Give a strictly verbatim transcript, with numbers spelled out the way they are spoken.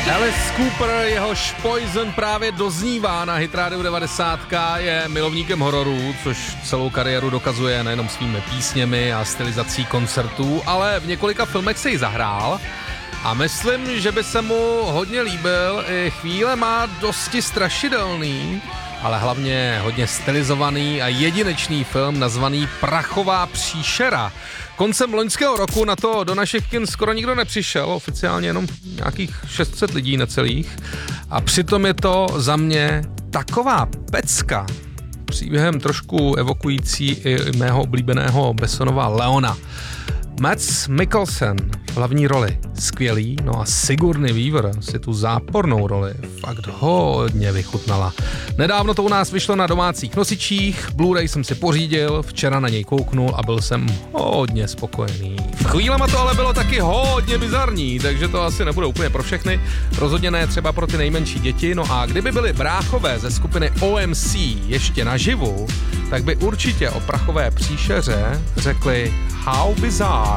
Alice Cooper, jehož Poison právě doznívá na Hit Radio devadesát, je milovníkem hororů, což celou kariéru dokazuje nejenom svými písněmi a stylizací koncertů, ale v několika filmech se ji zahrál a myslím, že by se mu hodně líbil. I chvíle má dosti strašidelný, ale hlavně hodně stylizovaný a jedinečný film nazvaný Prachová příšera. Koncem loňského roku na to do našich kin skoro nikdo nepřišel, oficiálně jenom nějakých šest set lidí necelých. A přitom je to za mě taková pecka, příběhem trošku evokující i mého oblíbeného Bessonova Leona. Mads Mikkelsen v hlavní roli, skvělý, no a Sigourney Weaver si tu zápornou roli fakt hodně vychutnala. Nedávno to u nás vyšlo na domácích nosičích, Blu-ray jsem si pořídil, včera na něj kouknul a byl jsem hodně spokojený. Chvílema to ale bylo taky hodně bizarní, takže to asi nebude úplně pro všechny, rozhodně ne třeba pro ty nejmenší děti, no a kdyby byli bráchové ze skupiny O M C ještě naživu, tak by určitě o Prachové příšeře řekli How bizarre.